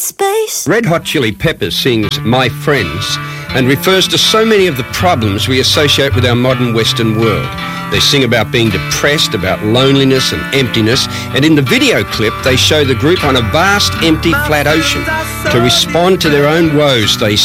space. Red Hot Chili Peppers sings My Friends and refers to so many of the problems we associate with our modern Western world. They sing about being depressed, about loneliness and emptiness, and in the video clip they show the group on a vast, empty, flat ocean. To respond to their own woes, they